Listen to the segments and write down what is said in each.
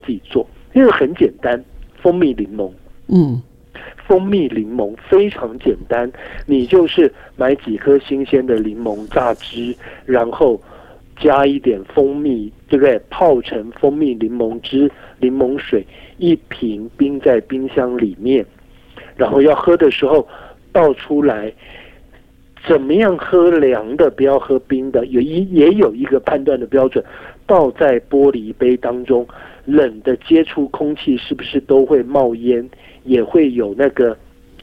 自己做，因为很简单，蜂蜜柠檬。蜂蜜柠檬非常简单，你就是买几颗新鲜的柠檬榨汁，然后加一点蜂蜜，对不对？泡成蜂蜜柠檬汁、柠檬水1瓶，冰在冰箱里面，然后要喝的时候倒出来。怎么样喝凉的，不要喝冰的，也有一个判断的标准。倒在玻璃杯当中，冷的接触空气是不是都会冒烟？也会有那个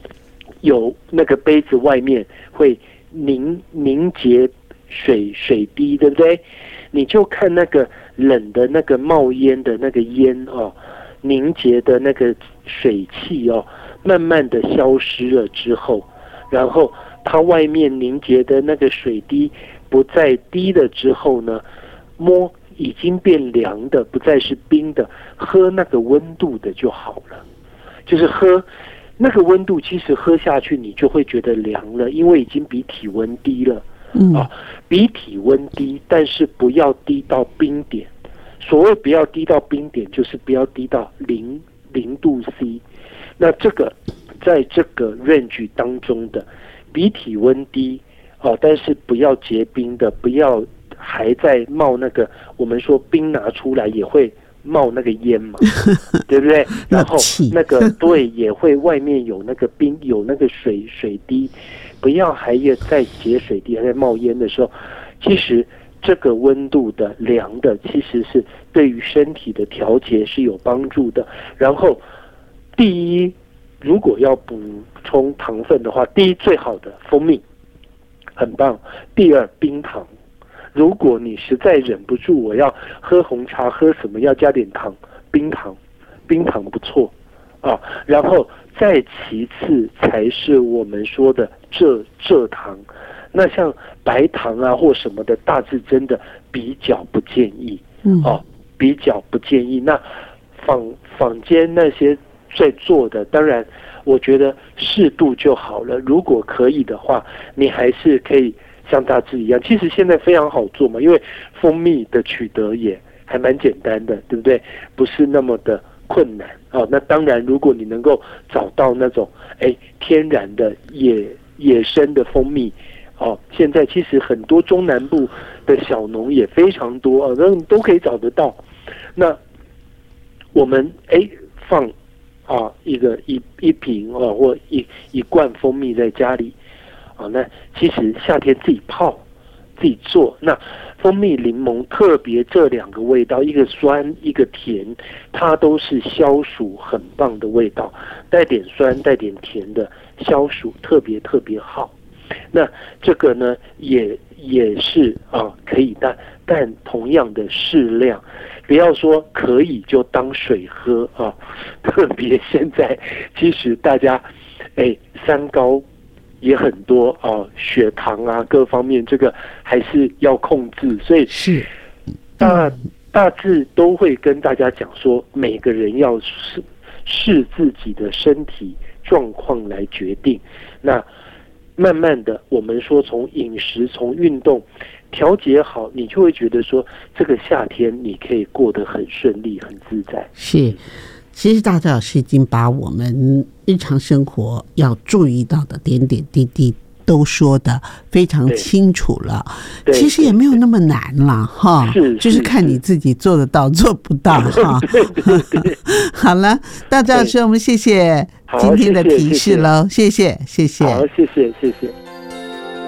杯子外面会凝结水滴，对不对？你就看那个冷的那个冒烟的那个烟哦，凝结的那个水汽哦，慢慢的消失了之后，然后它外面凝结的那个水滴不再滴了之后呢，摸已经变凉的，不再是冰的，喝那个温度的就好了。就是喝那个温度，其实喝下去你就会觉得凉了，因为已经比体温低了。比体温低，但是不要低到冰点。所谓不要低到冰点，就是不要低到0度 C。那这个在这个 range 当中的，比体温低但是不要结冰的，不要还在冒那个，我们说冰拿出来也会冒那个烟嘛，对不对？然后那个对，也会外面有那个冰，有那个水滴，不要还有在结水滴还在冒烟的时候，其实这个温度的凉的其实是对于身体的调节是有帮助的。然后第一，如果要补充糖分的话，第一最好的蜂蜜很棒，第二冰糖。如果你实在忍不住，我要喝红茶，喝什么要加点糖，冰糖不错然后再其次才是我们说的蔗糖。那像白糖啊或什么的，大致真的比较不建议比较不建议。那坊间那些在做的，当然我觉得适度就好了。如果可以的话，你还是可以像大致一样，其实现在非常好做嘛，因为蜂蜜的取得也还蛮简单的，对不对？不是那么的困难那当然，如果你能够找到那种天然的野生的蜂蜜现在其实很多中南部的小农也非常多那都可以找得到。那我们放一瓶或一罐蜂蜜在家里那其实夏天自己泡自己做，那蜂蜜柠檬特别这2个味道，一个酸一个甜，它都是消暑很棒的味道，带点酸带点甜的消暑特别好。那这个呢也是可以，但同样的适量，不要说可以就当水喝特别现在其实大家三高也很多血糖啊各方面，这个还是要控制，所以是大致都会跟大家讲说，每个人要视自己的身体状况来决定。那慢慢的，我们说从饮食、从运动调节好，你就会觉得说，这个夏天你可以过得很顺利、很自在。 是。其实大赵老师已经把我们日常生活要注意到的点点滴滴都说得非常清楚了，其实也没有那么难了哈，就是看你自己做得到做不到哈。好了，大赵老师，我们谢谢今天的提示喽，谢谢。 好，谢谢。